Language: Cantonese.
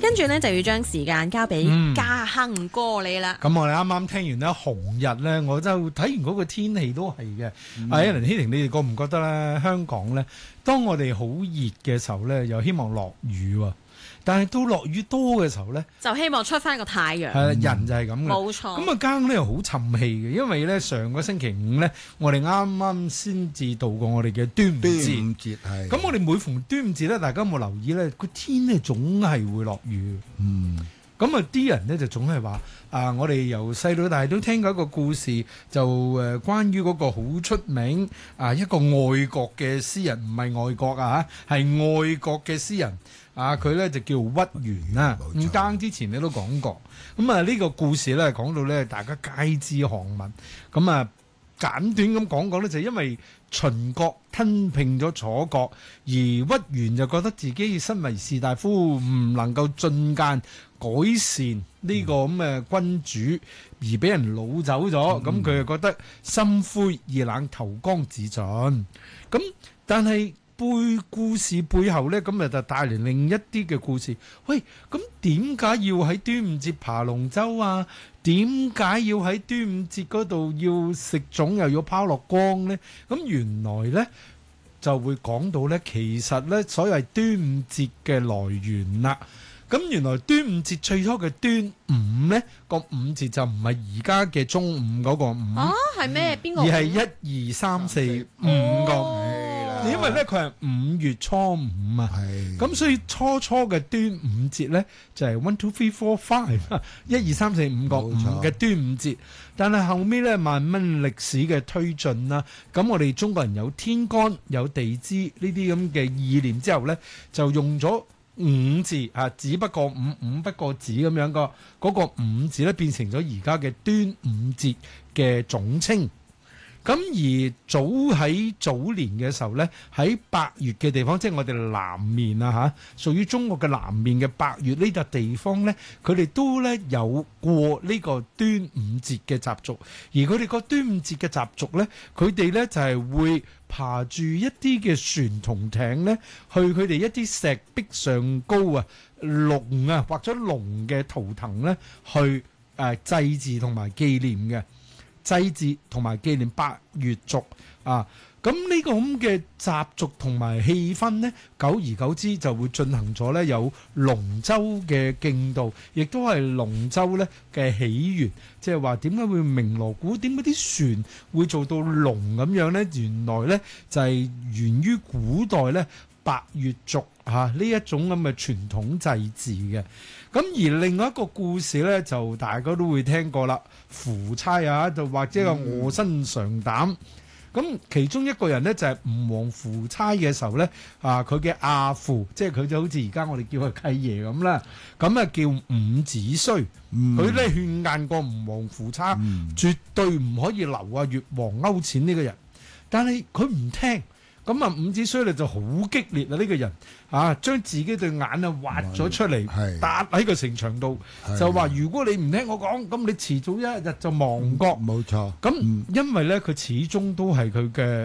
跟住呢，就要將時間交俾嘉亨哥你啦。 咁我哋啱啱聽完咧紅日咧，我就睇完嗰個天氣都係嘅。Alan希婷，你哋覺唔覺得咧？香港咧，當我哋好熱嘅時候咧，又希望落雨喎。但係到落雨多嘅時候咧， 就希望出翻個太陽。 人就係咁嘅。 冇錯。 咁啊，嘉亨咧又好沉氣嘅，因為咧上個星期五咧，我哋啱啱先至度過我哋嘅端午節。係。咁我哋每逢端午節咧，大家有冇留意咧？個天咧總係會落雨。咁啊，啲人咧就總係話我哋由細到大都聽過一個故事，就關於嗰個好出名一個外國嘅詩人，唔係外國係外國嘅詩人佢咧就叫屈原啦。咁啱之前你都講過，咁啊呢個故事咧講到咧大家皆知巷聞。咁啊簡短咁講咧，就因為秦國吞併咗楚國，而屈原就覺得自己身為士大夫唔能夠進諫改善呢個咁嘅君主，而俾人擄走咗，咁佢就覺得心灰意冷，投江自盡。咁但係故事背後呢，咁就帶嚟另一啲嘅故事。喂，咁點解要喺端午節爬龍舟啊？點解要喺端午節嗰度要食粽又要拋落江呢？咁原來呢就會講到呢，其實呢所謂端午節嘅來源啦。咁原來端午節最初嘅端午呢個午字就唔係而家嘅中午嗰個午。 係咩？邊個？ 而係1、2、3、4、5個。因為咧佢係5月初5啊，咁所以初嘅端午節咧就係1、2、3、4、5 1、2、3、4、5個5嘅端午節。但係後尾咧慢慢歷史嘅推進啦，咁我哋中國人有天干有地支呢啲咁嘅意念之後咧，就用咗午字只不過午不過子咁樣嗰個午字咧變成咗而家嘅端午節嘅總稱。咁而喺早年嘅時候咧，喺百越嘅地方，即係我哋南面屬於中國嘅南面嘅百越呢笪地方咧，佢哋都咧有過呢個端午節嘅習俗。而佢哋個端午節嘅習俗咧，佢哋咧就係會爬住一啲嘅船同艇咧，去佢哋一啲石壁上高龍或者龍嘅圖騰咧，去祭祀同埋紀念嘅。祭祀同埋紀念百越族咁呢個咁嘅習俗同埋氣氛呢，久而久之就會進行咗呢有龍舟嘅競渡，亦都係龍舟呢嘅起源。即係話點解會鳴鑼鼓？點解啲船會做到龍咁樣呢？原來呢就係源於古代呢百越族呢一種咁嘅傳統祭祀嘅。咁而另外一個故事呢，就大家都會聽過啦，夫差就或者個臥薪嘗膽。咁其中一個人呢，就係吳王夫差嘅時候呢，佢嘅阿父，即係佢就好似而家我哋叫佢契爺咁啦。咁叫伍子胥，佢呢勸諫過吳王夫差，絕對唔可以留越王勾踐呢個人。但係佢唔聽。咁伍子胥咧就好激烈呢個人將自己對眼挖咗出嚟，打喺個城牆度，就話如果你唔聽我講，咁你遲早一日就亡國。冇錯。咁因為咧佢始終都係佢嘅